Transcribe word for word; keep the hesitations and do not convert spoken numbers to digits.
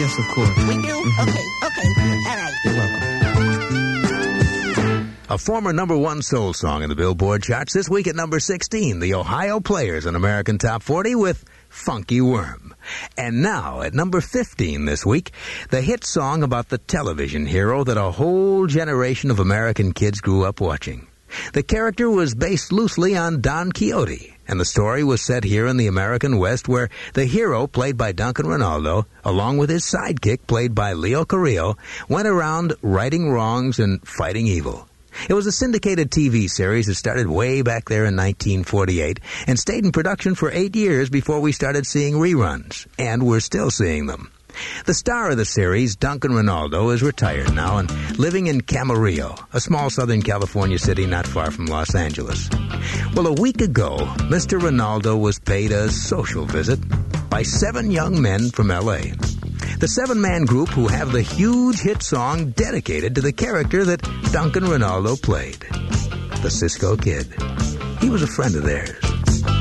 Yes, of course. We do? Mm-hmm. Okay, okay. All right. You're welcome. A former number one soul song in the Billboard charts this week at number sixteen, the Ohio Players in American Top forty with Funky Worm. And now, at number fifteen this week, the hit song about the television hero that a whole generation of American kids grew up watching. The character was based loosely on Don Quixote, and the story was set here in the American West, where the hero, played by Duncan Ronaldo, along with his sidekick, played by Leo Carrillo, went around righting wrongs and fighting evil. It was a syndicated T V series that started way back there in nineteen forty-eight and stayed in production for eight years before we started seeing reruns, and we're still seeing them. The star of the series, Duncan Ronaldo, is retired now and living in Camarillo, a small Southern California city not far from Los Angeles. Well, a week ago, Mister Ronaldo was paid a social visit by seven young men from L A The seven-man group who have the huge hit song dedicated to the character that Duncan Ronaldo played, the Cisco Kid. He was a friend of theirs.